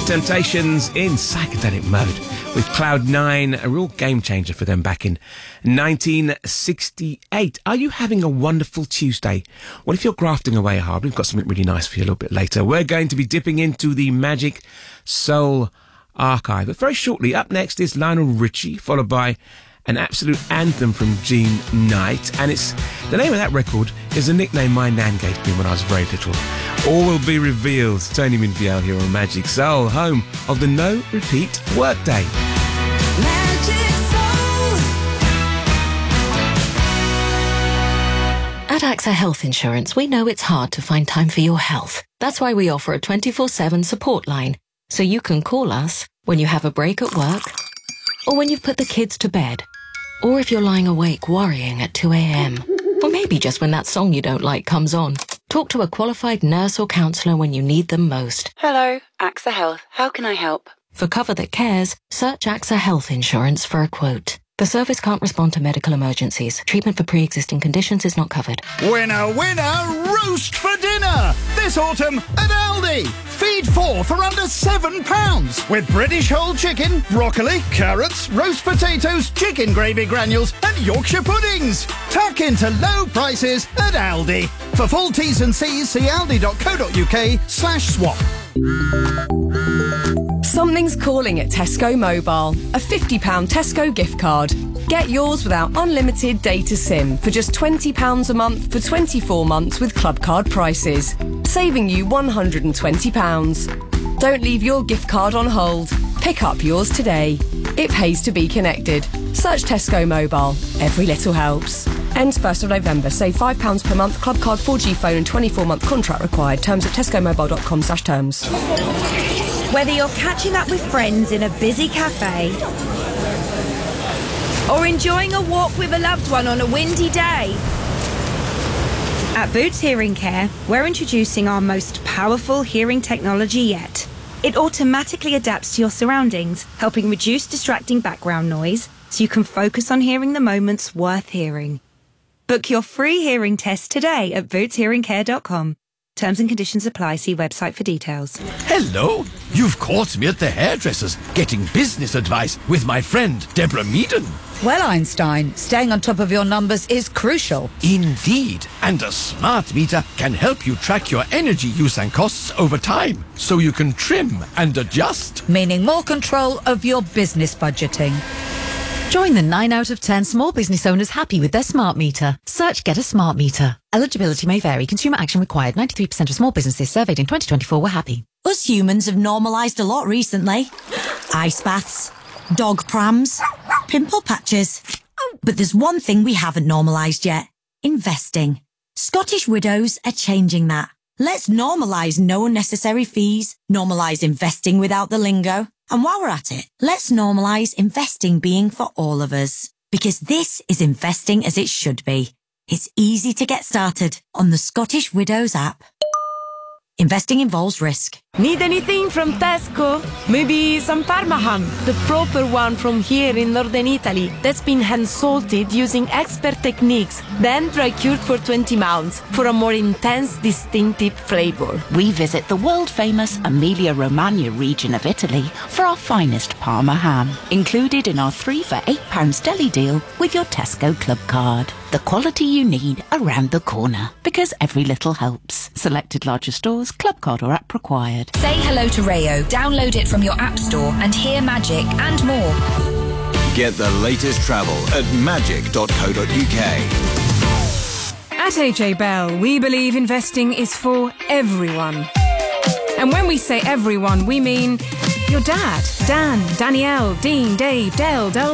Temptations in psychedelic mode with Cloud 9, a real game changer for them back in 1968. Are you having a wonderful Tuesday? Well, if you're grafting away hard, we've got something really nice for you a little bit later. We're going to be dipping into the Magic Soul archive. But very shortly, up next is Lionel Richie, followed by an absolute anthem from Jean Knight. And it's the name of that record is a nickname my nan gave me when I was very little. All will be revealed. Tony Minfield here on Magic Soul, home of the no repeat workday. Magic Soul. At AXA Health Insurance, we know it's hard to find time for your health. That's why we offer a 24/7 support line, so you can call us when you have a break at work, or when you've put the kids to bed, or if you're lying awake worrying at 2 a.m, or maybe just when that song you don't like comes on. Talk to a qualified nurse or counsellor when you need them most. Hello, AXA Health. How can I help? For cover that cares, search AXA Health Insurance for a quote. The service can't respond to medical emergencies. Treatment for pre-existing conditions is not covered. Winner, winner, roast for dinner! This autumn at Aldi. Feed 4 for under £7 with British whole chicken, broccoli, carrots, roast potatoes, chicken gravy granules and Yorkshire puddings. Tuck into low prices at Aldi. For full T's and C's, see aldi.co.uk/swap. Something's calling at Tesco Mobile. A £50 Tesco gift card. Get yours without unlimited data SIM for just £20 a month for 24 months with club card prices, saving you £120. Don't leave your gift card on hold. Pick up yours today. It pays to be connected. Search Tesco Mobile. Every little helps. Ends 1st of November. Save £5 per month. Club card, 4G phone and 24-month contract required. Terms at tescomobile.com/terms. Whether you're catching up with friends in a busy cafe or enjoying a walk with a loved one on a windy day, at Boots Hearing Care, we're introducing our most powerful hearing technology yet. It automatically adapts to your surroundings, helping reduce distracting background noise so you can focus on hearing the moments worth hearing. Book your free hearing test today at bootshearingcare.com. Terms and conditions apply. See website for details. Hello, you've caught me at the hairdresser's getting business advice with my friend Deborah Meaden. Well, Einstein, staying on top of your numbers is crucial. Indeed, and a smart meter can help you track your energy use and costs over time, so you can trim and adjust. Meaning more control of your business budgeting. Join the 9 out of 10 small business owners happy with their smart meter. Search Get a Smart Meter. Eligibility may vary. Consumer action required. 93% of small businesses surveyed in 2024 were happy. Us humans have normalised a lot recently. Ice baths, dog prams, pimple patches. But there's one thing we haven't normalised yet. Investing. Scottish Widows are changing that. Let's normalise no unnecessary fees, normalise investing without the lingo. And while we're at it, let's normalise investing being for all of us. Because this is investing as it should be. It's easy to get started on the Scottish Widows app. Investing involves risk. Need anything from Tesco? Maybe some Parma ham, the proper one from here in northern Italy, that's been hand-salted using expert techniques, then dry-cured for 20 months for a more intense, distinctive flavour. We visit the world-famous Emilia-Romagna region of Italy for our finest Parma ham, included in our 3 for £8 deli deal with your Tesco Club card. The quality you need around the corner, because every little helps. Selected larger stores, Club card or app required. Say hello to Rayo, download it from your app store and hear magic and more. Get the latest travel at magic.co.uk. At AJ Bell, we believe investing is for everyone. And when we say everyone, we mean your dad, Dan, Danielle, Dean, Dave, Del,